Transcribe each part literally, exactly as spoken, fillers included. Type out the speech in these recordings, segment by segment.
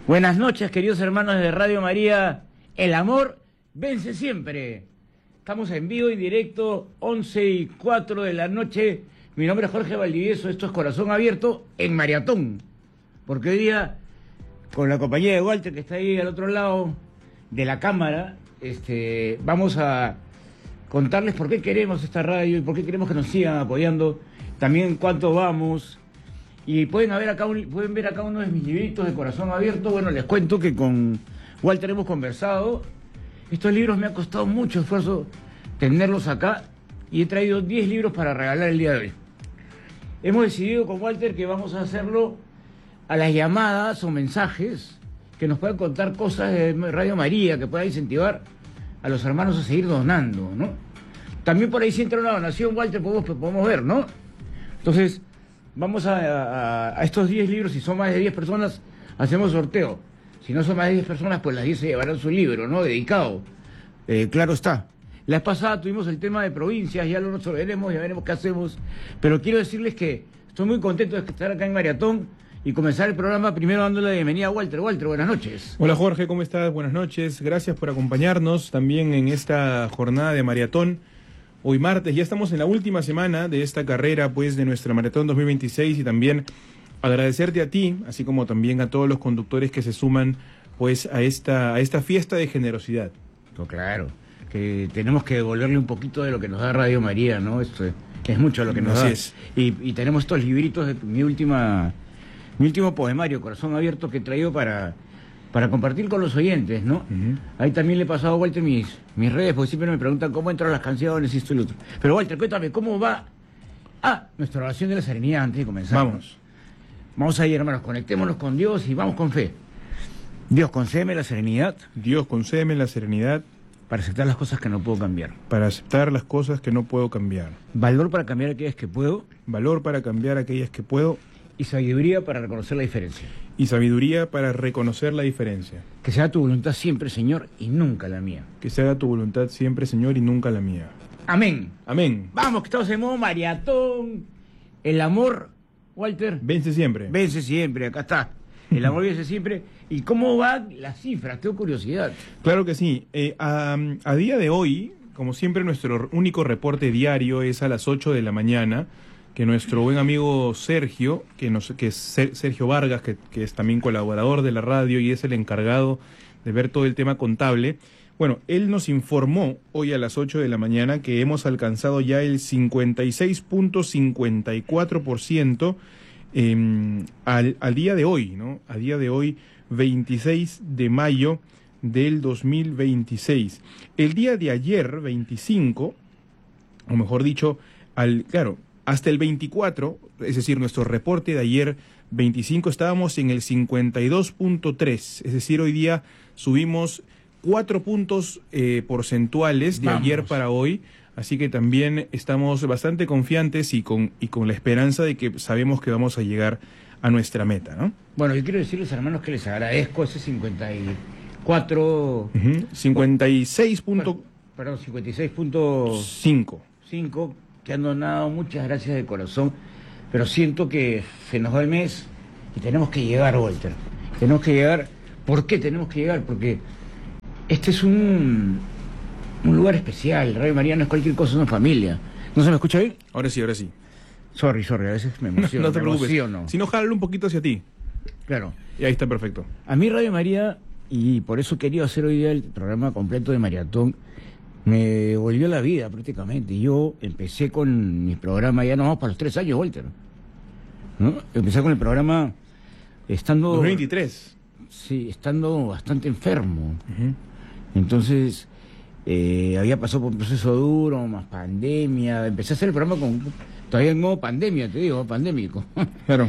Buenas noches, queridos hermanos de Radio María. El amor vence siempre. Estamos en vivo y directo, once y cuatro de la noche. Mi nombre es Jorge Valdivieso, esto es Corazón Abierto en Maratón. Porque hoy día, con la compañía de Walter, que está ahí al otro lado de la cámara, este, vamos a contarles por qué queremos esta radio y por qué queremos que nos sigan apoyando. También cuánto vamos. Y pueden, ver acá un, pueden ver acá uno de mis libritos de Corazón Abierto. Bueno, les cuento que con Walter hemos conversado. Estos libros me ha costado mucho esfuerzo tenerlos acá y he traído diez libros para regalar el día de hoy. Hemos decidido con Walter que vamos a hacerlo a las llamadas o mensajes que nos puedan contar cosas de Radio María, que puedan incentivar a los hermanos a seguir donando, ¿no? También por ahí si entra una donación, Walter, podemos, podemos ver, ¿no? Entonces, vamos a, a, a estos diez libros. Si son más de diez personas, hacemos sorteo. Si no son más de diez personas, pues las diez se llevarán su libro, ¿no? Dedicado. Eh, claro está. La vez pasada tuvimos el tema de provincias, ya lo resolveremos, ya veremos qué hacemos. Pero quiero decirles que estoy muy contento de estar acá en Maratón y comenzar el programa primero dándole la bienvenida a Walter. Walter, buenas noches. Hola Jorge, ¿cómo estás? Buenas noches. Gracias por acompañarnos también en esta jornada de maratón. Hoy martes, ya estamos en la última semana de esta carrera, pues, de nuestra Maratón dos mil veintiséis, y también agradecerte a ti, así como también a todos los conductores que se suman, pues, a esta, a esta fiesta de generosidad. No, claro, que tenemos que devolverle un poquito de lo que nos da Radio María, ¿no? Esto es, es mucho lo que nos Así da. es. Y, y tenemos estos libritos de mi última, mi último poemario, Corazón Abierto, que he traído para... para compartir con los oyentes, ¿no? Uh-huh. Ahí también le he pasado a Walter mis, mis redes, porque siempre me preguntan cómo entran las canciones y esto y lo otro. Pero Walter, cuéntame, ¿cómo va? Ah, nuestra oración de la serenidad antes de comenzar. Vamos. Vamos ahí, hermanos, conectémonos con Dios y vamos con fe. Dios, concédeme la serenidad. Dios, concédeme la serenidad. Para aceptar las cosas que no puedo cambiar. Para aceptar las cosas que no puedo cambiar. Valor para cambiar aquellas que puedo. Valor para cambiar aquellas que puedo. Y sabiduría para reconocer la diferencia. Y sabiduría para reconocer la diferencia. Que sea tu voluntad siempre, Señor, y nunca la mía. Que se haga tu voluntad siempre, Señor, y nunca la mía. Amén. Amén. Vamos, que estamos en modo maratón. El amor, Walter, vence siempre. Vence siempre, acá está. El amor vence siempre. ¿Y cómo van las cifras? Tengo curiosidad. Claro que sí. Eh, a, a día de hoy, como siempre, nuestro único reporte diario es a las ocho de la mañana. Que nuestro buen amigo Sergio, que, nos, que es Sergio Vargas, que, que es también colaborador de la radio y es el encargado de ver todo el tema contable, bueno, él nos informó hoy a las ocho de la mañana que hemos alcanzado ya el cincuenta y seis punto cincuenta y cuatro por ciento eh, al, al día de hoy, ¿no? A día de hoy, veintiséis de mayo del dos mil veintiséis. El día de ayer, veinticinco, o mejor dicho, al claro, hasta el veinticuatro, es decir, nuestro reporte de ayer, veinticinco, estábamos en el cincuenta y dos punto tres, es decir, hoy día subimos cuatro puntos eh, porcentuales de Vamos. ayer para hoy, así que también estamos bastante confiantes y con, y con la esperanza de que sabemos que vamos a llegar a nuestra meta, ¿no? Bueno, yo quiero decirles, hermanos, que les agradezco ese cincuenta y cuatro... Uh-huh. cincuenta y seis. Punto... Perdón, cincuenta y seis punto cinco. Que han donado, muchas gracias de corazón, pero siento que se nos va el mes y tenemos que llegar, Walter. Tenemos que llegar. ¿Por qué tenemos que llegar? Porque este es un, un lugar especial. Radio María no es cualquier cosa, es una familia. ¿No se me escucha bien? Ahora sí, ahora sí. Sorry, sorry, a veces me emociono. No, no te me preocupes. Emociono. Si no, jálalo un poquito hacia ti. Claro. Y ahí está perfecto. A mí Radio María, y por eso quería hacer hoy día el programa completo de Maratón, me volvió la vida prácticamente. Yo empecé con mi programa, ya nos vamos para los tres años, Walter, ¿no? Empecé con el programa estando... dos mil veintitrés. Sí, estando bastante enfermo. Uh-huh. Entonces, eh, había pasado por un proceso duro, más pandemia. Empecé a hacer el programa con todavía en modo pandemia, te digo, pandémico. Claro.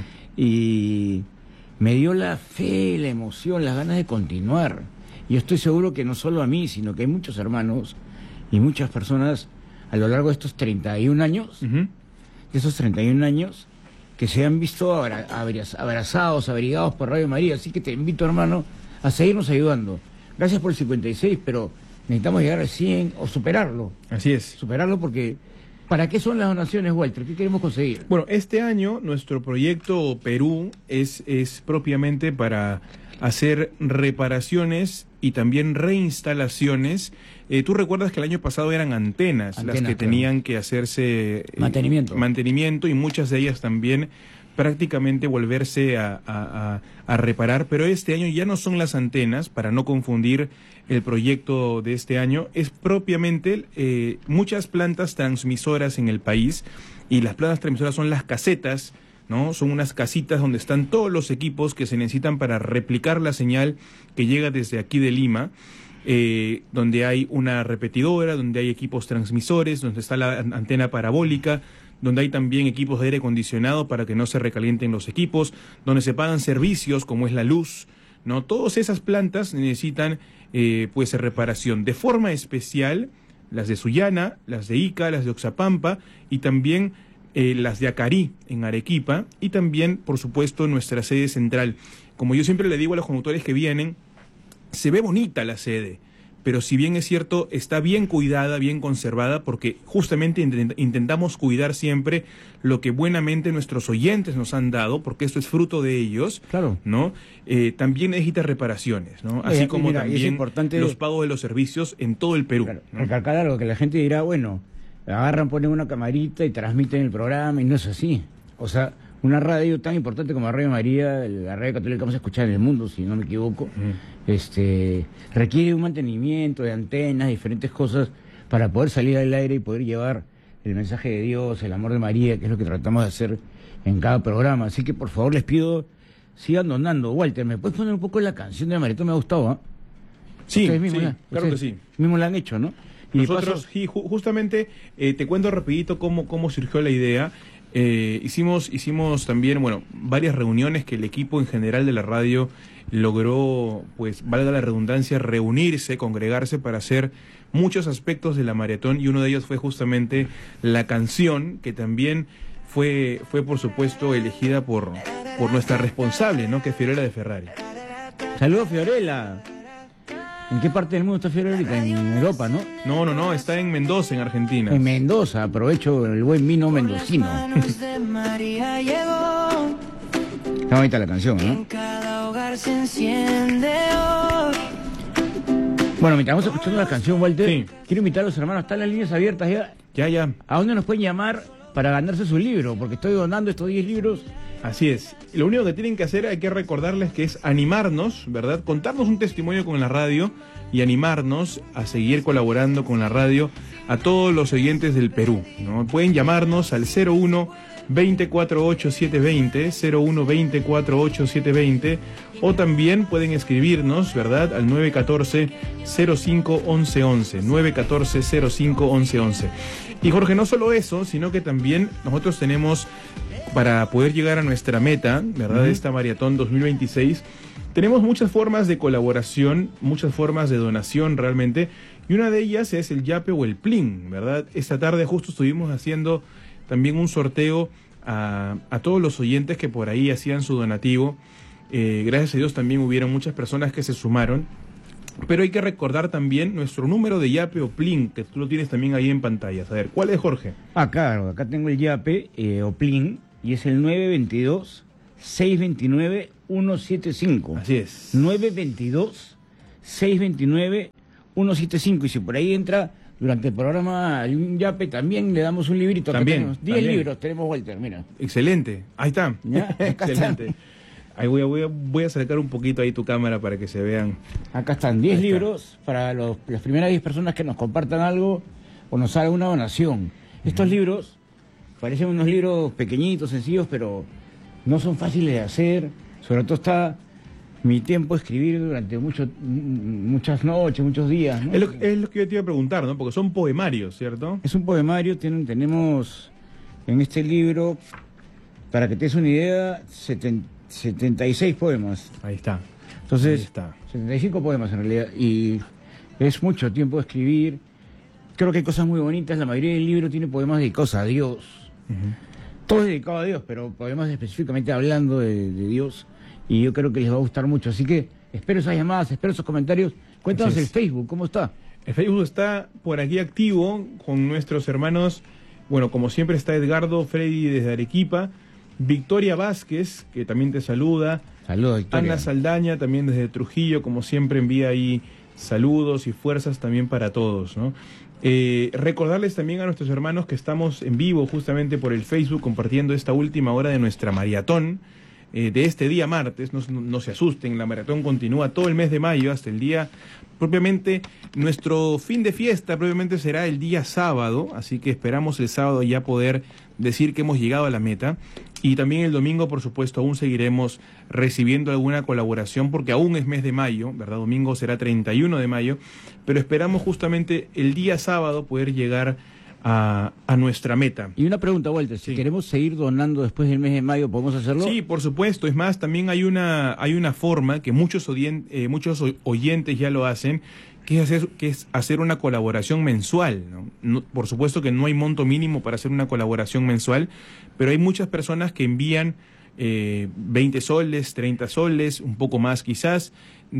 Y me dio la fe, la emoción, las ganas de continuar. Y yo estoy seguro que no solo a mí, sino que hay muchos hermanos y muchas personas a lo largo de estos treinta y un años, uh-huh. de esos treinta y un años, que se han visto abra, abraz, abrazados, abrigados por Radio María. Así que te invito, hermano, a seguirnos ayudando. Gracias por el cincuenta y seis, pero necesitamos llegar al cien o superarlo. Así es. Superarlo porque... ¿Para qué son las donaciones, Walter? ¿Qué queremos conseguir? Bueno, este año nuestro proyecto Perú es, es propiamente para hacer reparaciones y también reinstalaciones. Eh, Tú recuerdas que el año pasado eran antenas, Antenas, las que claro. tenían que hacerse eh, Mantenimiento. mantenimiento y muchas de ellas también prácticamente volverse a, a, a, a reparar, pero este año ya no son las antenas, para no confundir el proyecto de este año, es propiamente eh, muchas plantas transmisoras en el país, y las plantas transmisoras son las casetas, ¿no? Son unas casitas donde están todos los equipos que se necesitan para replicar la señal que llega desde aquí de Lima, eh, donde hay una repetidora, donde hay equipos transmisores, donde está la antena parabólica, donde hay también equipos de aire acondicionado para que no se recalienten los equipos, donde se pagan servicios como es la luz, ¿no? Todas esas plantas necesitan eh, pues reparación de forma especial, las de Sullana, las de Ica, las de Oxapampa y también eh, las de Acarí en Arequipa, y también por supuesto nuestra sede central. Como yo siempre le digo a los conductores que vienen, se ve bonita la sede, pero si bien es cierto, está bien cuidada, bien conservada, porque justamente intent- intentamos cuidar siempre lo que buenamente nuestros oyentes nos han dado, porque esto es fruto de ellos, Claro. ¿no? Eh, también necesita reparaciones, ¿no? Así Eh, y como mira, y es también importante- los pagos de los servicios en todo el Perú. Claro, ¿no? recalcar algo, que la gente dirá, bueno, agarran, ponen una camarita y transmiten el programa, y no es así. O sea, una radio tan importante como Radio María, la radio católica que vamos a escuchar en el mundo, si no me equivoco, Mm. este requiere un mantenimiento de antenas, diferentes cosas, para poder salir al aire y poder llevar el mensaje de Dios, el amor de María, que es lo que tratamos de hacer en cada programa. Así que por favor les pido, sigan donando. Walter, ¿me puedes poner un poco la canción de Maritón? Me ha gustado, ¿ah? Sí, Ustedes mismos sí, la- claro que ustedes sí. mismos la han hecho, ¿no? Y de Nosotros, paso- sí, ju- justamente, eh, te cuento rapidito cómo, cómo surgió la idea. Eh, hicimos, hicimos también, bueno, varias reuniones que el equipo en general de la radio logró, pues, valga la redundancia, reunirse, congregarse para hacer muchos aspectos de la maratón, y uno de ellos fue justamente la canción, que también fue, fue por supuesto, elegida por, por nuestra responsable, ¿no? Que es Fiorella de Ferrari. Saludos, Fiorella. ¿En qué parte del mundo está Fiorella ahorita? En Europa, ¿no? No, no, no, está en Mendoza, en Argentina. En Mendoza, aprovecho el buen vino mendocino. Manos de María llegó, Está bonita la canción, en ¿no? cada hogar se enciende hoy. Bueno, mientras vamos escuchando la canción, Walter, Sí. quiero invitar a los hermanos, están las líneas abiertas ya. Ya, ya. ¿A dónde nos pueden llamar para ganarse su libro? Porque estoy donando estos diez libros. Así es. Lo único que tienen que hacer, hay que recordarles que es animarnos, ¿verdad? Contarnos un testimonio con la radio y animarnos a seguir colaborando con la radio a todos los oyentes del Perú, ¿no? Pueden llamarnos al cero uno veinticuatro ocho siete veinte, cero uno veinticuatro ocho siete veinte, o también pueden escribirnos, ¿verdad? Al nueve uno cuatro cero cinco once once, nueve uno cuatro cero cinco once once. Y Jorge, no solo eso, sino que también nosotros tenemos, para poder llegar a nuestra meta, ¿verdad? De esta maratón dos mil veintiséis, tenemos muchas formas de colaboración, muchas formas de donación realmente, y una de ellas es el Yape o el Plin, ¿verdad? Esta tarde justo estuvimos haciendo también un sorteo a, a todos los oyentes que por ahí hacían su donativo. Eh, gracias a Dios también hubieron muchas personas que se sumaron, pero hay que recordar también nuestro número de Yape o Plin, que tú lo tienes también ahí en pantalla. A ver, ¿cuál es, Jorge? Ah, claro, acá tengo el Yape eh, o Plin, y es el nueve dos dos, seis dos nueve, uno siete cinco. Así es. nueve dos dos, seis dos nueve, uno siete cinco. Y si por ahí entra durante el programa hay un Yape, también le damos un librito. Acá También, tenemos diez también. libros tenemos, Walter, mira. Excelente. Ahí está. Ya, acá está. Excelente. Ahí voy a, voy, a, voy a acercar un poquito ahí tu cámara para que se vean. Acá están diez Ahí está. libros para los, las primeras diez personas que nos compartan algo o nos hagan una donación. Estos libros parecen unos libros pequeñitos, sencillos, pero no son fáciles de hacer. Sobre todo está mi tiempo escribir durante mucho, m- muchas noches, muchos días, ¿no? Es lo, es lo que yo te iba a preguntar, ¿no? Porque son poemarios, ¿cierto? Es un poemario, tienen, tenemos en este libro, para que te des una idea, seten- setenta y seis poemas. Ahí está. Entonces, Ahí está. setenta y cinco poemas en realidad, y es mucho tiempo de escribir. Creo que hay cosas muy bonitas, la mayoría del libro tiene poemas dedicados a Dios. Ujú. Todo es dedicado a Dios, pero poemas específicamente hablando de, de Dios, y yo creo que les va a gustar mucho. Así que espero esas llamadas, espero esos comentarios. Cuéntanos Así el es. Facebook, ¿cómo está? El Facebook está por aquí activo con nuestros hermanos. Bueno, como siempre está Edgardo Freddy desde Arequipa, Victoria Vázquez, que también te saluda, Saludos, Victoria. Ana Saldaña también desde Trujillo, como siempre, envía ahí saludos y fuerzas también para todos, ¿no? Eh, recordarles también a nuestros hermanos que estamos en vivo justamente por el Facebook compartiendo esta última hora de nuestra maratón eh, de este día martes. No, no, no se asusten, la maratón continúa todo el mes de mayo hasta el día propiamente, nuestro fin de fiesta propiamente será el día sábado, así que esperamos el sábado ya poder decir que hemos llegado a la meta. Y también el domingo, por supuesto, aún seguiremos recibiendo alguna colaboración porque aún es mes de mayo, ¿verdad? Domingo será treinta y uno de mayo, pero esperamos justamente el día sábado poder llegar a, a nuestra meta. Y una pregunta, Walter, si Sí. queremos seguir donando después del mes de mayo, ¿podemos hacerlo? Sí, por supuesto. Es más, también hay una hay una forma que muchos odien- eh, muchos o- oyentes ya lo hacen, que es hacer, que es hacer una colaboración mensual, ¿no? No, por supuesto que no hay monto mínimo para hacer una colaboración mensual, pero hay muchas personas que envían eh, veinte soles, treinta soles, un poco más quizás,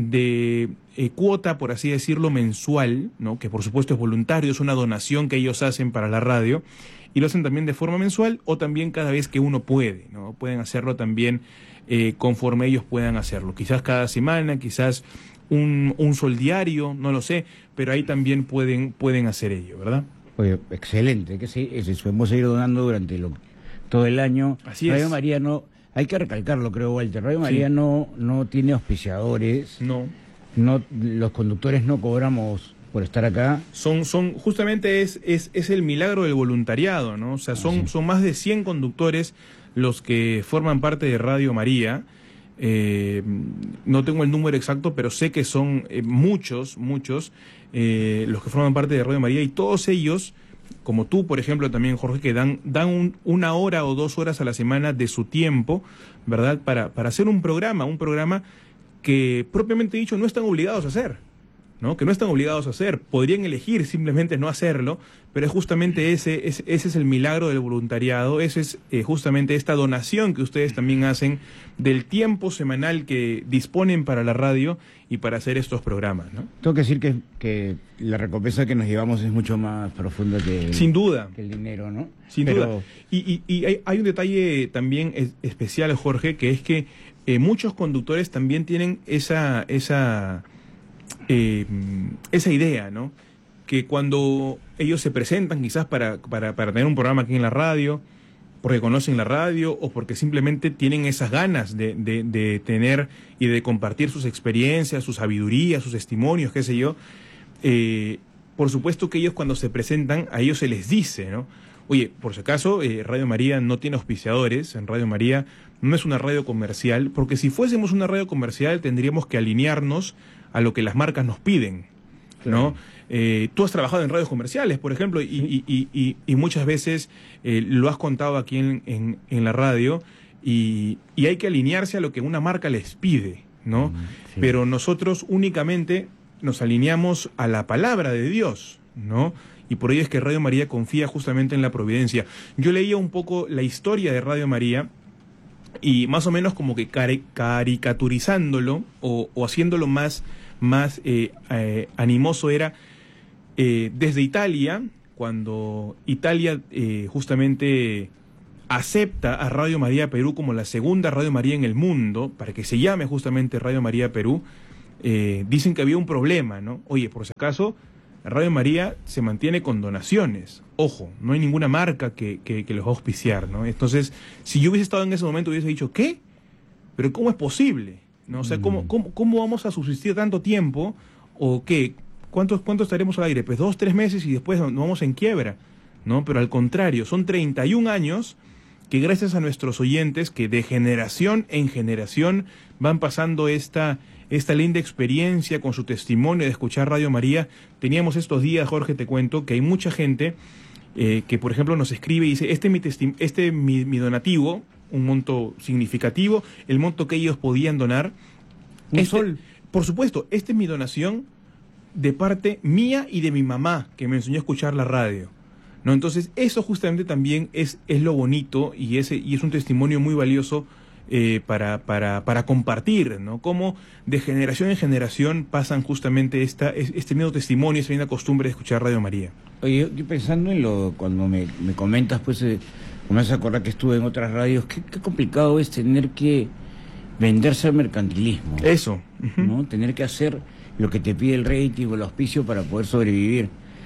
de eh, cuota, por así decirlo, mensual, ¿no? Que por supuesto es voluntario, es una donación que ellos hacen para la radio, y lo hacen también de forma mensual o también cada vez que uno puede, ¿no? Pueden hacerlo también eh, conforme ellos puedan hacerlo, quizás cada semana, quizás un, un sol diario, no lo sé, pero ahí también pueden, pueden hacer ello, ¿verdad? Oye, excelente, que sí, es eso, podemos seguir donando durante lo, todo el año. Así Radio es. María no, hay que recalcarlo, creo, Walter, Radio Sí. María no, no tiene auspiciadores, No. no, los conductores no cobramos por estar acá. Son, son, justamente es, es, es el milagro del voluntariado, ¿no? O sea, son, Ah, sí. son más de cien conductores los que forman parte de Radio María. Eh, no tengo el número exacto, pero sé que son eh, muchos, muchos eh, los que forman parte de Radio María, y todos ellos, como tú, por ejemplo, también, Jorge, que dan, dan un- una hora o dos horas a la semana de su tiempo, ¿verdad? Para, para hacer un programa, un programa que propiamente dicho no están obligados a hacer, ¿no? Que no están obligados a hacer, podrían elegir simplemente no hacerlo, pero es justamente ese, ese, ese es el milagro del voluntariado, ese es eh, justamente esta donación que ustedes también hacen del tiempo semanal que disponen para la radio y para hacer estos programas, ¿no? Tengo que decir que, que la recompensa que nos llevamos es mucho más profunda que, Sin duda. que el dinero, ¿no? Sin Pero, duda. Y, y, y hay, hay un detalle también es- especial, Jorge, que es que eh, muchos conductores también tienen esa, esa, eh, esa idea, ¿no? Que cuando ellos se presentan quizás para, para, para tener un programa aquí en la radio, porque conocen la radio o porque simplemente tienen esas ganas de, de, de tener y de compartir sus experiencias, su sabiduría, sus testimonios, qué sé yo, eh, por supuesto que ellos cuando se presentan, a ellos se les dice, ¿no? Oye, por si acaso, eh, Radio María no tiene auspiciadores, en Radio María no es una radio comercial, porque si fuésemos una radio comercial tendríamos que alinearnos a lo que las marcas nos piden, ¿no? Eh, tú has trabajado en radios comerciales, por ejemplo, y, y, y, y, y muchas veces eh, lo has contado aquí en, en, en la radio, y, y hay que alinearse a lo que una marca les pide, ¿no? Mm, sí. Pero nosotros únicamente nos alineamos a la palabra de Dios, ¿no? Y por ello es que Radio María confía justamente en la providencia. Yo leía un poco la historia de Radio María y más o menos como que cari- caricaturizándolo o, o haciéndolo más, más eh, eh, animoso era eh, desde Italia, cuando Italia eh, justamente acepta a Radio María Perú como la segunda Radio María en el mundo, para que se llame justamente Radio María Perú, eh, dicen que había un problema, ¿no? Oye, por si acaso, Radio María se mantiene con donaciones. Ojo, no hay ninguna marca que, que, que los va a auspiciar, ¿no? Entonces, si yo hubiese estado en ese momento, hubiese dicho, ¿qué? ¿Pero cómo es posible? ¿No? O sea, ¿cómo, cómo, cómo vamos a subsistir tanto tiempo? ¿O qué? ¿Cuántos, cuántos estaremos al aire? Pues dos, tres meses y después nos vamos en quiebra, ¿no? Pero al contrario, son treinta y un años que gracias a nuestros oyentes, que de generación en generación van pasando esta, esta linda experiencia con su testimonio de escuchar Radio María. Teníamos estos días, Jorge, te cuento, que hay mucha gente eh, que, por ejemplo, nos escribe y dice, este es mi, testi- este es mi, mi donativo, un monto significativo, el monto que ellos podían donar. Un Este- sol. Por supuesto, esta es mi donación de parte mía y de mi mamá, que me enseñó a escuchar la radio, ¿no? Entonces, eso justamente también es, es lo bonito y, ese, y es un testimonio muy valioso eh, para, para, para compartir, ¿no? Cómo de generación en generación pasan justamente esta, es- este mismo testimonio, esta misma costumbre de escuchar Radio María. Oye, yo estoy pensando en lo, cuando me, me comentas, pues, eh, me hace acordar que estuve en otras radios, qué, qué complicado es tener que venderse al mercantilismo. Eso. Uh-huh. ¿No? Tener que hacer lo que te pide el rating o el auspicio para poder sobrevivir.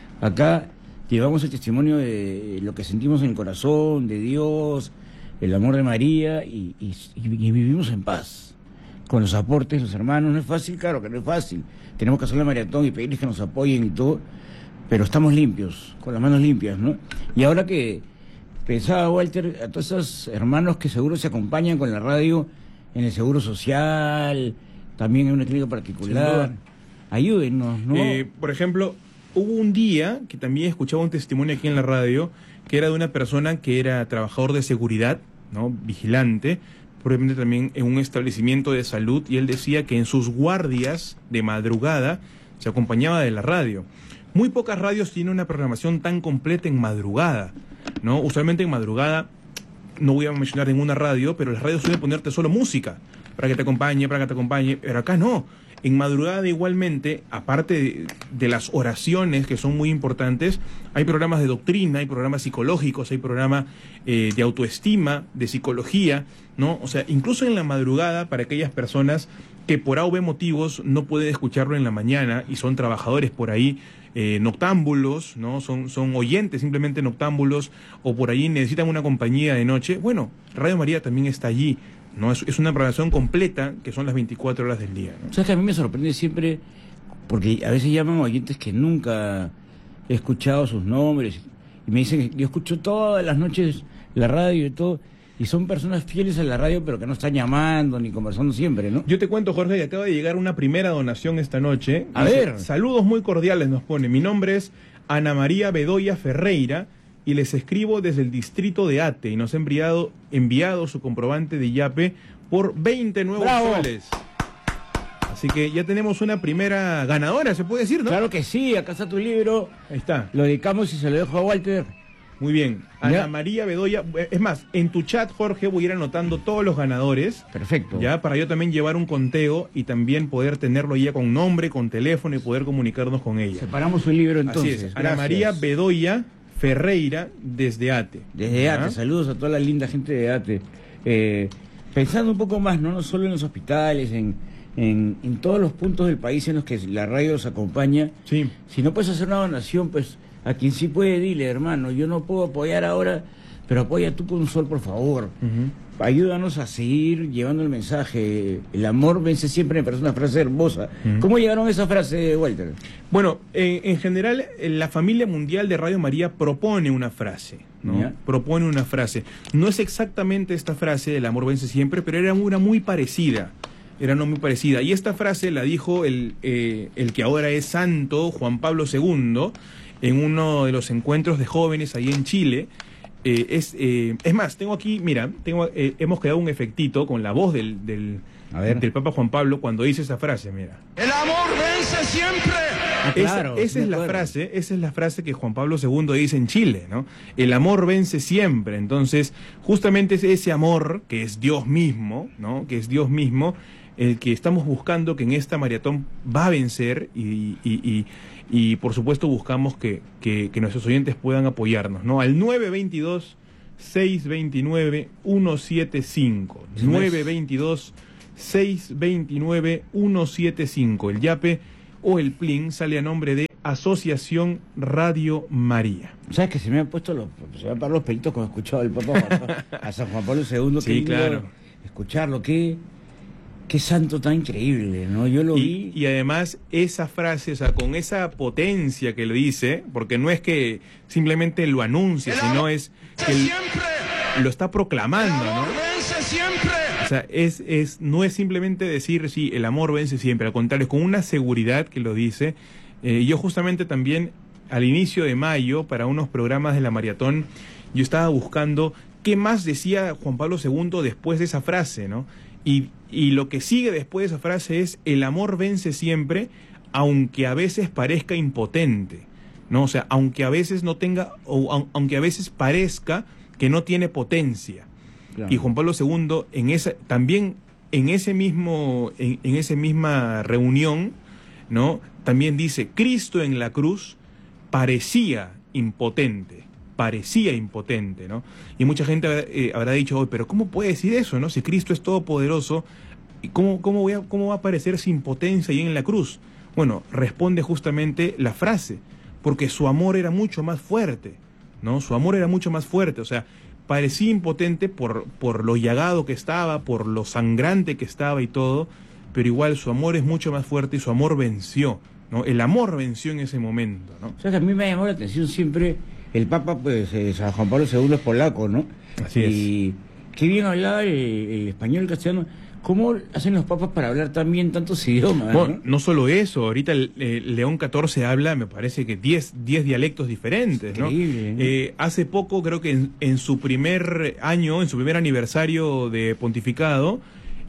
Acá llevamos el testimonio de lo que sentimos en el corazón, de Dios, el amor de María, y, y, y vivimos en paz. Con los aportes, los hermanos, no es fácil, claro que no es fácil. Tenemos que hacer la maratón y pedirles que nos apoyen y todo, pero estamos limpios, con las manos limpias, ¿no? Y ahora que pensaba, Walter, a todos esos hermanos que seguro se acompañan con la radio en el Seguro Social, también en una clínica particular, ayúdennos, ¿no? Eh, por ejemplo, hubo un día que también escuchaba un testimonio aquí en la radio, que era de una persona que era trabajador de seguridad, ¿no? Vigilante, probablemente también en un establecimiento de salud, y él decía que en sus guardias de madrugada se acompañaba de la radio. Muy pocas radios tienen una programación tan completa en madrugada, ¿no? Usualmente en madrugada, no voy a mencionar ninguna radio, pero las radios suelen ponerte solo música, para que te acompañe, para que te acompañe, pero acá no. En madrugada igualmente, aparte de, de las oraciones que son muy importantes, hay programas de doctrina, hay programas psicológicos, hay programas eh, de autoestima, de psicología, ¿no? O sea, incluso en la madrugada, para aquellas personas que por A o B motivos no pueden escucharlo en la mañana y son trabajadores por ahí, eh, noctámbulos, ¿no? Son, son oyentes simplemente noctámbulos, o por ahí necesitan una compañía de noche. Bueno, Radio María también está allí, ¿no? Es, es una programación completa que son las veinticuatro horas del día, ¿no? ¿Sabes que a mí me sorprende siempre? Porque a veces llaman oyentes que nunca he escuchado sus nombres y me dicen que yo escucho todas las noches la radio y todo, y son personas fieles a la radio pero que no están llamando ni conversando siempre, ¿no? Yo te cuento, Jorge, que acaba de llegar una primera donación esta noche. A Dice, ver. Saludos muy cordiales nos pone. Mi nombre es Ana María Bedoya Ferreira y les escribo desde el distrito de Ate y nos ha enviado, enviado su comprobante de Yape por veinte nuevos ¡Bravo! soles. Así que ya tenemos una primera ganadora, se puede decir, ¿no? Claro que sí, acá está tu libro, Ahí está. lo dedicamos y se lo dejo a Walter. Muy bien. Ana Ya. María Bedoya. Es más, en tu chat, Jorge, voy a ir anotando todos los ganadores. Perfecto. Ya, para yo también llevar un conteo y también poder tenerlo ya con nombre, con teléfono y poder comunicarnos con ella. Separamos su libro entonces. Así es. Ana Gracias. María Bedoya Ferreira desde Ate. Desde ¿Ya? Ate, saludos a toda la linda gente de Ate. Eh, pensando un poco más, no, no solo en los hospitales, en, en, en todos los puntos del país en los que la radio nos acompaña. Sí. Si no puedes hacer una donación, pues a quien sí puede, dile, hermano, yo no puedo apoyar ahora, pero apoya tú con un sol, por favor. Ujú. Ayúdanos a seguir llevando el mensaje. El amor vence siempre, me parece una frase hermosa. Ujú. ¿Cómo llegaron a esa frase, Walter? Bueno, en, en general, eh, la familia mundial de Radio María propone una frase, ¿no? Ya. Propone una frase. No es exactamente esta frase, el amor vence siempre, pero era una muy parecida. Era no muy parecida. Y esta frase la dijo el, eh, el que ahora es santo, Juan Pablo segundo, en uno de los encuentros de jóvenes ahí en Chile. Eh, es, eh, es más, tengo aquí, mira, tengo, eh, hemos creado un efectito con la voz del, del, A ver. del Papa Juan Pablo cuando dice esa frase, mira. El amor vence siempre. Ah, claro, esa esa me es la acuerdo. frase, esa es la frase que Juan Pablo segundo dice en Chile, ¿no? El amor vence siempre. Entonces, justamente es ese amor que es Dios mismo, ¿no? Que es Dios mismo, el que estamos buscando que en esta maratón va a vencer y, y, y, y por supuesto buscamos que, que, que nuestros oyentes puedan apoyarnos, ¿no? Al nueve veintidós, seiscientos veintinueve, ciento setenta y cinco. nueve veintidós, seiscientos veintinueve, ciento setenta y cinco. El Yape o el Plin sale a nombre de Asociación Radio María. ¿Sabes que se me han puesto los, se me han parado los pelitos cuando he escuchado al Papa Juan Pablo- a San Juan Pablo segundo? Sí, Qué lindo claro. escucharlo, qué, qué santo tan increíble, ¿no? Yo lo Y, vi. y además esa frase, o sea, con esa potencia que lo dice, porque no es que simplemente lo anuncia, sino es que él Siempre. lo está proclamando, El amor ¿no? vence siempre. O sea, es, es, no es simplemente decir, sí, el amor vence siempre, al contrario, es con una seguridad que lo dice. Eh, yo justamente también, al inicio de mayo, para unos programas de la maratón, yo estaba buscando qué más decía Juan Pablo segundo después de esa frase, ¿no? Y, y lo que sigue después de esa frase es, el amor vence siempre, aunque a veces parezca impotente, ¿no? O sea, aunque a veces no tenga, o au- aunque a veces parezca que no tiene potencia. Claro. Y Juan Pablo segundo, en esa, también en ese mismo, en, en esa misma reunión, ¿no? También dice, Cristo en la cruz parecía impotente, parecía impotente, ¿no? Y mucha gente eh, habrá dicho, "Oye, pero ¿cómo puede decir eso, no? Si Cristo es todopoderoso, ¿Y cómo, cómo, voy a, cómo va a aparecer sin potencia ahí en la cruz? Bueno, responde justamente la frase, porque su amor era mucho más fuerte, ¿no? Su amor era mucho más fuerte, o sea, parecía impotente por, por lo llagado que estaba, por lo sangrante que estaba y todo, pero igual su amor es mucho más fuerte y su amor venció, ¿no? El amor venció en ese momento, ¿no? O sea, que a mí me ha llamado la atención siempre, el Papa, pues, eh, San Juan Pablo segundo es polaco, ¿no? Así es. Y qué bien hablaba el, el español, el castellano. ¿Cómo hacen los papas para hablar tan bien tantos idiomas? Bueno, ¿no? no solo eso, ahorita el, el León catorce habla, me parece que diez dialectos diferentes, ¿no? Increíble, ¿no? Eh, hace poco, creo que en, en su primer año, en su primer aniversario de pontificado,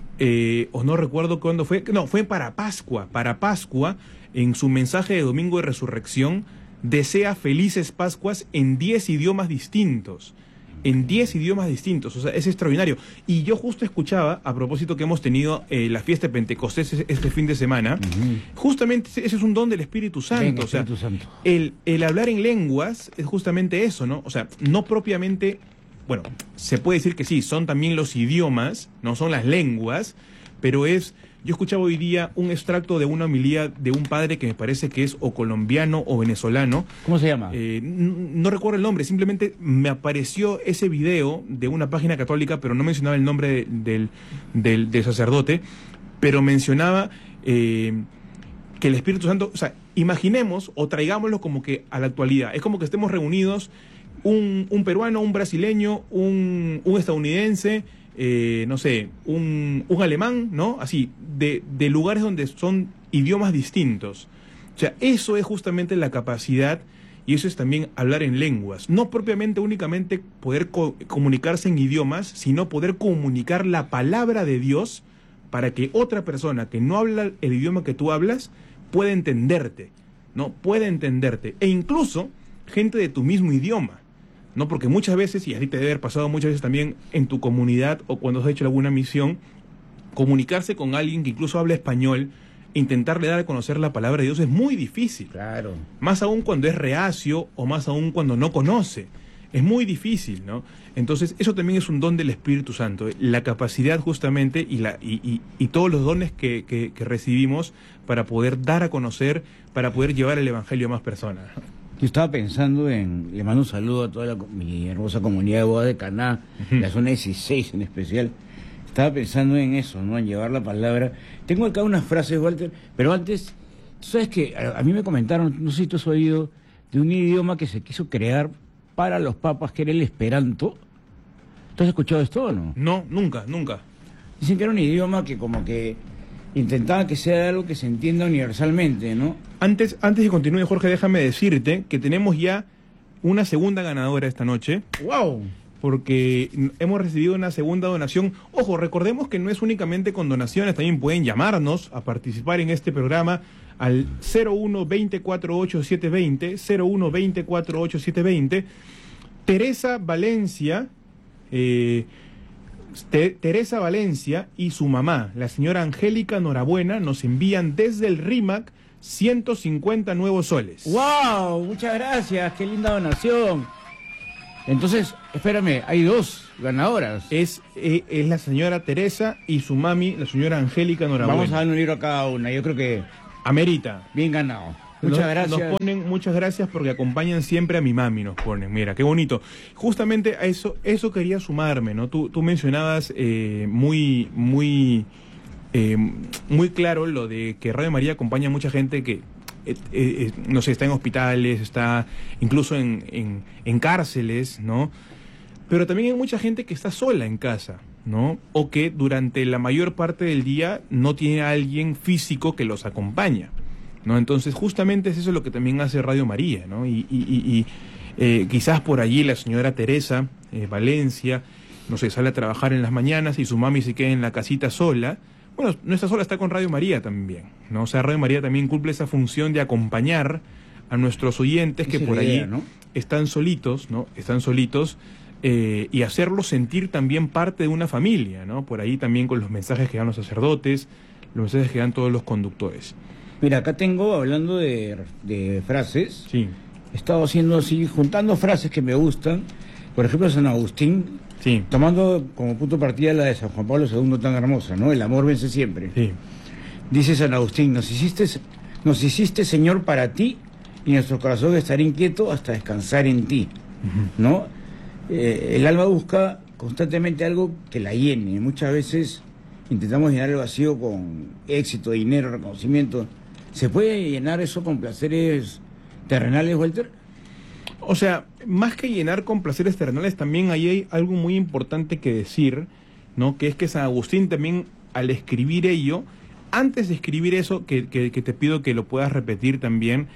eh, o no recuerdo cuándo fue, no, fue para Pascua, para Pascua, en su mensaje de Domingo de Resurrección, desea felices Pascuas en diez idiomas distintos. En diez idiomas distintos, o sea, es extraordinario. Y yo justo escuchaba, a propósito que hemos tenido eh, la fiesta de Pentecostés este fin de semana, uh-huh. justamente ese es un don del Espíritu Santo. Venga, o sea, Espíritu Santo. El, el hablar en lenguas es justamente eso, ¿no? O sea, no propiamente, bueno, se puede decir que sí, son también los idiomas, no son las lenguas, pero es... Yo escuchaba hoy día un extracto de una homilía de un padre que me parece que es o colombiano o venezolano. ¿Cómo se llama? Eh, n- no recuerdo el nombre, simplemente me apareció ese video de una página católica, pero no mencionaba el nombre de, del, del, del sacerdote, pero mencionaba eh, que el Espíritu Santo, o sea, imaginemos o traigámoslo como que a la actualidad. Es como que estemos reunidos un, un peruano, un brasileño, un, un estadounidense... Eh, no sé, un, un alemán, ¿no? Así, de, de lugares donde son idiomas distintos. O sea, eso es justamente la capacidad, y eso es también hablar en lenguas. No propiamente únicamente poder co- comunicarse en idiomas, sino poder comunicar la palabra de Dios para que otra persona que no habla el idioma que tú hablas pueda entenderte, ¿no? Pueda entenderte. E incluso gente de tu mismo idioma. No, porque muchas veces, y a ti te debe haber pasado muchas veces también en tu comunidad o cuando has hecho alguna misión, comunicarse con alguien que incluso habla español, intentarle dar a conocer la palabra de Dios es muy difícil. Claro. Más aún cuando es reacio o más aún cuando no conoce. Es muy difícil, ¿no? Entonces, eso también es un don del Espíritu Santo, la capacidad justamente y, la, y, y, y todos los dones que, que, que recibimos para poder dar a conocer, para poder llevar el Evangelio a más personas. Yo estaba pensando en, le mando un saludo a toda la, mi hermosa comunidad de Bodas de Caná, uh-huh. la zona dieciséis en especial. Estaba pensando en eso, ¿no? En llevar la palabra. Tengo acá unas frases, Walter, pero antes, tú sabes que a, a mí me comentaron, no sé si tú has oído, de un idioma que se quiso crear para los papas, que era el Esperanto. ¿Tú has escuchado esto o no? No, nunca, nunca. Dicen que era un idioma que como que intentaba que sea algo que se entienda universalmente, ¿no? Antes, antes de continúe, Jorge, déjame decirte que tenemos ya una segunda ganadora esta noche. ¡Wow! Porque hemos recibido una segunda donación. Ojo, recordemos que no es únicamente con donaciones, también pueden llamarnos a participar en este programa al cero uno veinticuatro ocho siete veinte, cero uno veinticuatro ocho siete veinte. Teresa Valencia, eh, Te- Teresa Valencia y su mamá, la señora Angélica Norabuena, nos envían desde el RIMAC ciento cincuenta nuevos soles. ¡Wow! Muchas gracias, qué linda donación. Entonces, espérame, hay dos ganadoras. Es, eh, es la señora Teresa y su mami, la señora Angélica Norabuena. Vamos a dar un libro a cada una, yo creo que amerita. bien ganado. Muchas nos, gracias. Nos ponen muchas gracias porque acompañan siempre a mi mami, nos ponen. Mira, qué bonito. Justamente a eso, eso quería sumarme, ¿no? Tú, tú mencionabas eh, muy, muy, eh, muy claro lo de que Radio María acompaña a mucha gente que, eh, eh, no sé, está en hospitales, está incluso en, en, en cárceles, ¿no? Pero también hay mucha gente que está sola en casa, ¿no? O que durante la mayor parte del día no tiene a alguien físico que los acompaña, ¿no? Entonces, justamente es eso lo que también hace Radio María, ¿no? Y, y, y, y eh, quizás por allí la señora Teresa eh, Valencia, no sé, sale a trabajar en las mañanas y su mami se queda en la casita sola. Bueno, no está sola, está con Radio María también, ¿no? O sea, Radio María también cumple esa función de acompañar a nuestros oyentes que por allí, ¿no?, están solitos, ¿no? Están solitos. Eh, y hacerlos sentir también parte de una familia, ¿no? Por ahí también con los mensajes que dan los sacerdotes, los mensajes que dan todos los conductores. Mira, acá tengo, hablando de, de frases, sí, he estado haciendo así, juntando frases que me gustan, Por ejemplo, San Agustín, Sí. tomando como punto de partida la de San Juan Pablo segundo tan hermosa, ¿no? El amor vence siempre. Sí. Dice San Agustín, nos hiciste, nos hiciste Señor para ti, y nuestro corazón estará inquieto hasta descansar en ti, Ujú. ¿no? Eh, el alma busca constantemente algo que la llene. Muchas veces intentamos llenar el vacío con éxito, dinero, reconocimiento. ¿Se puede llenar eso con placeres terrenales, Walter? O sea, más que llenar con placeres terrenales, también ahí hay algo muy importante que decir, ¿no? Que es que San Agustín también, al escribir ello, antes de escribir eso, que, que, que te pido que lo puedas repetir también,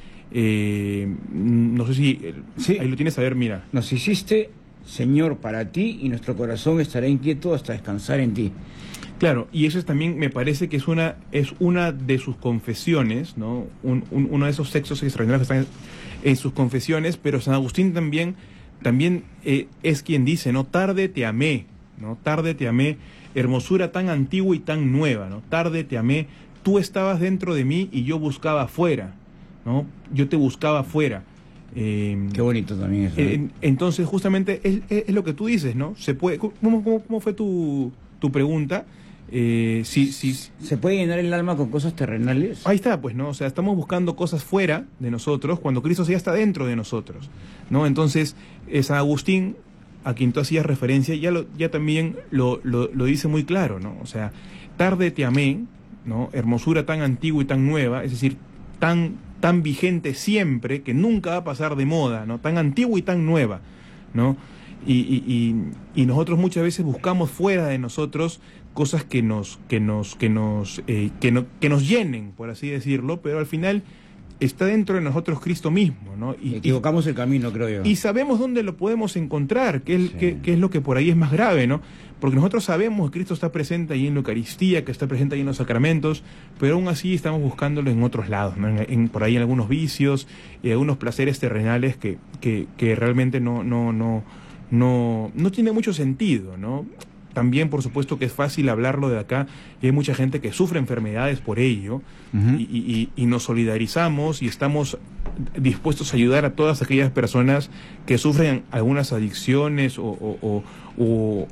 eh, no sé si eh, Sí. ahí lo tienes a ver, mira. Nos hiciste Señor para ti, y nuestro corazón estará inquieto hasta descansar en ti. Claro, y eso es también, me parece que es una es una de sus confesiones, ¿no? Un, un- uno de esos textos extraordinarios que están en, en sus confesiones, pero San Agustín también, también eh, es quien dice, ¿no? Tarde te amé, ¿no? Tarde te amé, hermosura tan antigua y tan nueva, ¿no? Tarde te amé, tú estabas dentro de mí y yo buscaba afuera, ¿no? Yo te buscaba afuera. Eh, Qué bonito también eso. ¿eh? eh, entonces, justamente, es, es- es lo que tú dices, ¿no? Se puede, ¿cómo, cómo, cómo fue tu, tu pregunta? Eh, sí, sí. ¿Se puede llenar el alma con cosas terrenales? Ahí está, pues, ¿no? O sea, estamos buscando cosas fuera de nosotros cuando Cristo ya está dentro de nosotros, ¿no? Entonces, eh, San Agustín, a quien tú hacías referencia, ya, lo, ya también lo, lo, lo dice muy claro, ¿no? O sea, tarde te amé, ¿no? Hermosura tan antigua y tan nueva, es decir, tan, tan vigente siempre, que nunca va a pasar de moda, ¿no? Tan antigua y tan nueva, ¿no? Y, y, y, y nosotros muchas veces buscamos fuera de nosotros cosas que nos que nos que nos eh, que, no, que nos llenen, por así decirlo, pero al final está dentro de nosotros Cristo mismo, ¿no? Y, Equivocamos el camino, creo yo. y, y sabemos dónde lo podemos encontrar, que es, Sí. que, que es lo que por ahí es más grave, ¿no? Porque nosotros sabemos que Cristo está presente ahí en la Eucaristía, que está presente ahí en los sacramentos, pero aún así estamos buscándolo en otros lados, ¿no? En, en- por ahí en algunos vicios y algunos placeres terrenales que, que, que realmente no, no, no, no, no tiene mucho sentido, ¿no? También, por supuesto, que es fácil hablarlo de acá, y hay mucha gente que sufre enfermedades por ello, Ujú. y, y- y nos solidarizamos y estamos dispuestos a ayudar a todas aquellas personas que sufren algunas adicciones o, o- o- o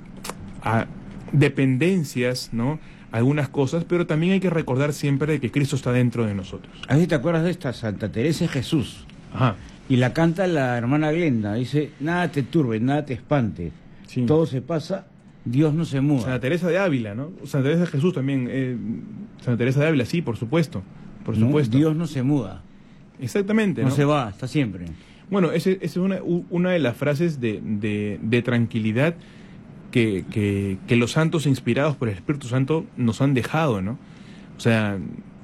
a dependencias, ¿no? Algunas cosas, pero también hay que recordar siempre de que Cristo está dentro de nosotros. A ver si te acuerdas de esta Santa Teresa de Jesús. Ajá. Y la canta la hermana Glenda. Dice, nada te turbe, nada te espante. Sí. Todo se pasa, Dios no se muda. Santa Teresa de Ávila, ¿no? Santa Teresa de Jesús también. eh, Santa Teresa de Ávila, sí, por supuesto. Por ¿no? supuesto. Dios no se muda. Exactamente, No, ¿no? se va, está siempre. Bueno, esa es una, u- una de las frases de, de, de tranquilidad que, que, que los santos inspirados por el Espíritu Santo nos han dejado, ¿no? O sea,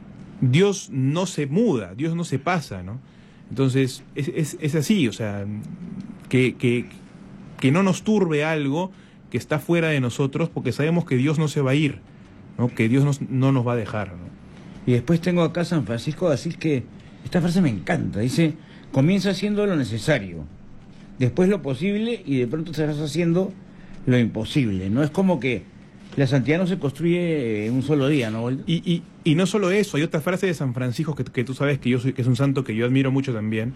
Dios no se muda, Dios no se pasa, ¿no? Entonces, es, es, es así, o sea, que, que, que no nos turbe algo que está fuera de nosotros, porque sabemos que Dios no se va a ir, ¿no? Que Dios nos, no nos va a dejar, ¿no? Y después tengo acá San Francisco de Asís, que esta frase me encanta. Dice, comienza haciendo lo necesario, después lo posible, y de pronto estarás haciendo lo imposible. No es como que la santidad no se construye en un solo día, ¿no? Y, y, y no solo eso, hay otra frase de San Francisco que, que tú sabes que yo soy, que es un santo que yo admiro mucho también,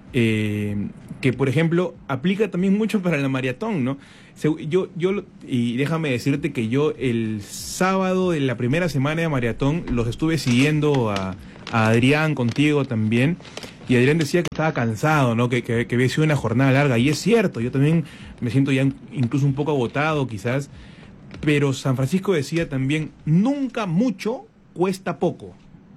eh, que por ejemplo aplica también mucho para la maratón, ¿no? Se- Yo, yo, y déjame decirte que yo el sábado de la primera semana de maratón los estuve siguiendo a, a Adrián, contigo también, y Adrián decía que estaba cansado, ¿no? Que, que, que había sido una jornada larga, y es cierto, yo también me siento ya incluso un poco agotado quizás, pero San Francisco decía también, nunca mucho cuesta poco.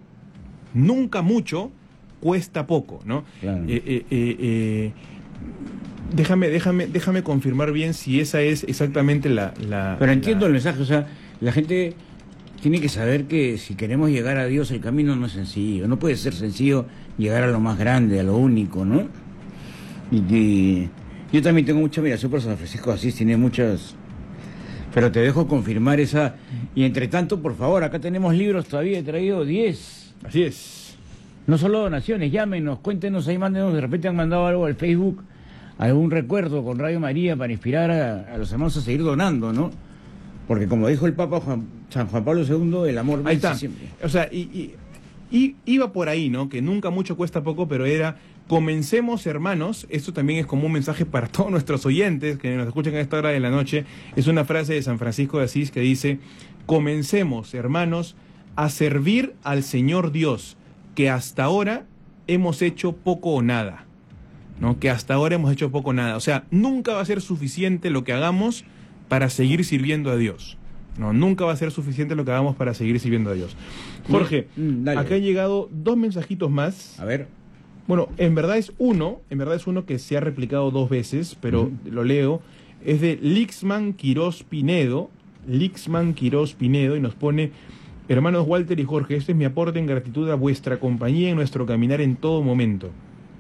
Nunca mucho cuesta poco, ¿no? Claro. Eh, eh, eh, eh, déjame, déjame, déjame confirmar bien si esa es exactamente la... la Pero entiendo la- el mensaje, o sea, la gente tiene que saber que si queremos llegar a Dios, el camino no es sencillo. No puede ser sencillo llegar a lo más grande, a lo único, ¿no? Y que yo también tengo mucha admiración por San Francisco de Asís, tiene muchas... Pero te dejo confirmar esa... Y entre tanto, por favor, acá tenemos libros todavía, he traído diez. Así es. No solo donaciones, llámenos, cuéntenos ahí, mándenos, de repente han mandado algo al Facebook, algún recuerdo con Radio María para inspirar a, a los hermanos a seguir donando, ¿no? Porque como dijo el Papa Juan, San Juan Pablo segundo, el amor Ahí vence está. siempre. O sea, y, y- y iba por ahí, ¿no? Que nunca mucho cuesta poco, pero era comencemos, hermanos. Esto también es como un mensaje para todos nuestros oyentes que nos escuchan a esta hora de la noche. Es una frase de San Francisco de Asís que dice: comencemos, hermanos, a servir al Señor Dios, que hasta ahora hemos hecho poco o nada, ¿no? Que hasta ahora hemos hecho poco o nada. O sea, nunca va a ser suficiente lo que hagamos para seguir sirviendo a Dios. No, nunca va a ser suficiente lo que hagamos para seguir sirviendo a Dios. Jorge, Mm, dale. acá han llegado dos mensajitos más. A ver. Bueno, en verdad es uno, en verdad es uno que se ha replicado dos veces, pero uh-huh. lo leo. Es de Lixman Quirós Pinedo, Lixman Quirós Pinedo, y nos pone: hermanos Walter y Jorge, este es mi aporte en gratitud a vuestra compañía en nuestro caminar en todo momento.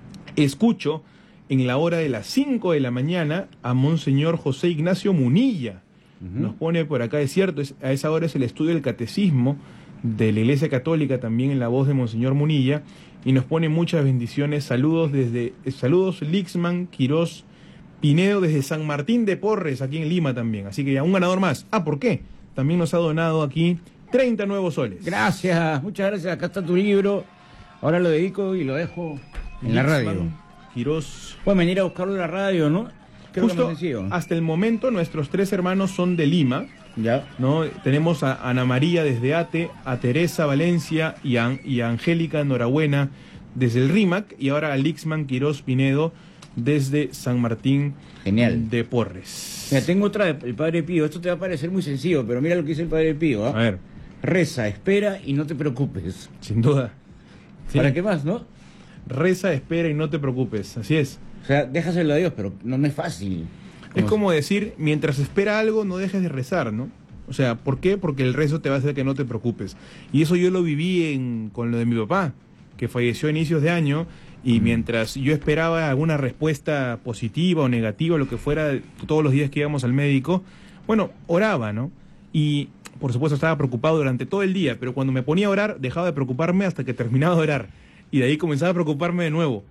Escucho en la hora de las cinco de la mañana a Monseñor José Ignacio Munilla. Uh-huh. Nos pone por acá, es cierto, es, a esa hora es el estudio del catecismo de la Iglesia Católica, también en la voz de Monseñor Munilla, y nos pone muchas bendiciones. Saludos desde, eh, saludos Lixman Quirós Pinedo desde San Martín de Porres, aquí en Lima también. Así que ya un ganador más. Ah, ¿por qué? También nos ha donado aquí treinta nuevos soles. Gracias, muchas gracias. Acá está tu libro. Ahora lo dedico y lo dejo en la radio. Quirós. Pueden venir a buscarlo en la radio, ¿no? Creo Justo que sencillo. Hasta el momento nuestros tres hermanos son de Lima. Ya. ¿No? Tenemos a Ana María desde Ate, a Teresa Valencia y a, y a Angélica Norabuena desde el RIMAC, y ahora a Lixman Quirós Pinedo desde San Martín Genial. de Porres. Mira, tengo otra del Padre Pío. Esto te va a parecer muy sencillo, pero mira lo que dice el Padre Pío. ¿eh? A ver. Reza, espera y no te preocupes. Sin duda. Sí. ¿Para qué más, no? Reza, espera y no te preocupes. Así es. O sea, déjaselo a Dios, pero no, no es fácil. Es como decir, mientras espera algo, no dejes de rezar, ¿no? O sea, ¿por qué? Porque el rezo te va a hacer que no te preocupes. Y eso yo lo viví en, con lo de mi papá, que falleció a inicios de año, y mientras yo esperaba alguna respuesta positiva o negativa, lo que fuera, todos los días que íbamos al médico, bueno, oraba, ¿no? Y, por supuesto, estaba preocupado durante todo el día, pero cuando me ponía a orar, dejaba de preocuparme hasta que terminaba de orar. Y de ahí comenzaba a preocuparme de nuevo.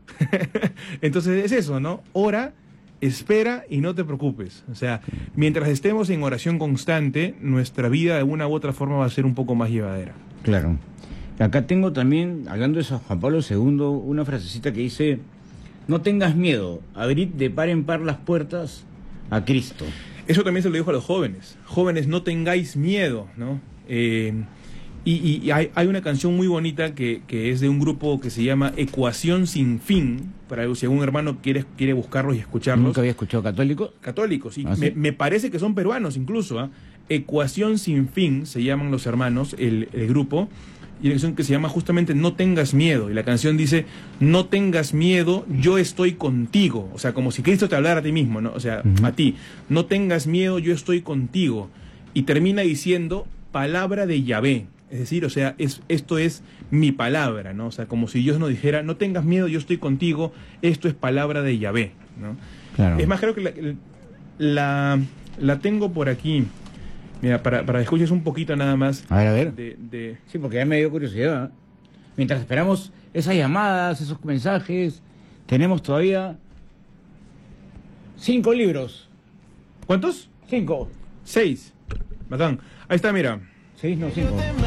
Entonces es eso, ¿no? Ora, espera y no te preocupes. O sea, mientras estemos en oración constante, nuestra vida de una u otra forma va a ser un poco más llevadera. Claro. Acá tengo también, hablando de San Juan Pablo segundo, una frasecita que dice: no tengas miedo, abrid de par en par las puertas a Cristo. Eso también se lo dijo a los jóvenes. Jóvenes, no tengáis miedo, ¿no? Eh, y, y, y hay, hay una canción muy bonita que, que es de un grupo que se llama Ecuación Sin Fin, para si algún hermano quiere, quiere buscarlos y escucharlos. Nunca había escuchado católico. Católicos, y ¿Ah, sí? me, me parece que son peruanos incluso. ¿eh? Ecuación Sin Fin se llaman los hermanos, el, el grupo, y la canción que se llama justamente No tengas miedo, y la canción dice: no tengas miedo, yo estoy contigo. O sea, como si Cristo te hablara a ti mismo, ¿no? O sea, uh-huh. a ti. No tengas miedo, yo estoy contigo. Y termina diciendo: palabra de Yahvé. Es decir, o sea, es, esto es mi palabra, ¿no? O sea, como si Dios nos dijera: no tengas miedo, yo estoy contigo, esto es palabra de Yahvé, ¿no? Claro. Es más, creo que la, la, la tengo por aquí. Mira, para, para que escuches un poquito nada más. A ver, a ver. De, de... Sí, porque ya me dio curiosidad. ¿eh? Mientras esperamos esas llamadas, esos mensajes, tenemos todavía cinco libros. ¿Cuántos? Cinco. Seis. Batán. Ahí está, mira. Seis, no, cinco.